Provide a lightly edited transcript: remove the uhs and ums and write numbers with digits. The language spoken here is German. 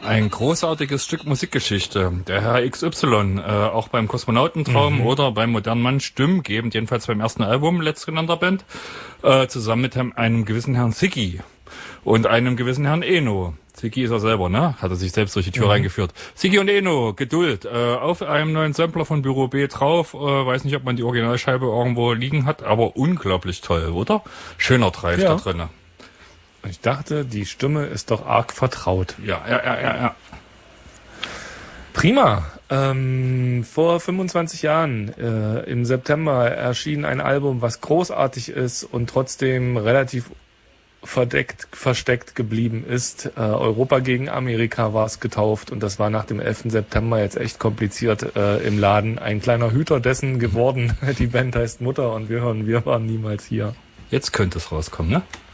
Ein großartiges Stück Musikgeschichte. Der Herr XY, auch beim Kosmonautentraum oder beim modernen Mann stimmgebend, jedenfalls beim ersten Album letztgenannter Band, zusammen mit einem gewissen Herrn Ziggy und einem gewissen Herrn Eno. Ziggy ist er selber, ne? Hat er sich selbst durch die Tür reingeführt. Ziggy und Eno, Geduld, auf einem neuen Sampler von Büro B drauf. Weiß nicht, ob man die Originalscheibe irgendwo liegen hat, aber unglaublich toll, oder? Schöner Drive da drinne. Ich dachte, die Stimme ist doch arg vertraut. Ja. Prima. Vor 25 Jahren, im September, erschien ein Album, was großartig ist und trotzdem relativ versteckt geblieben ist. Europa gegen Amerika war es getauft und das war nach dem 11. September jetzt echt kompliziert im Laden. Ein kleiner Hüter dessen geworden. Die Band heißt Mutter und wir hören Wir waren niemals hier. Jetzt könnte es rauskommen, ne?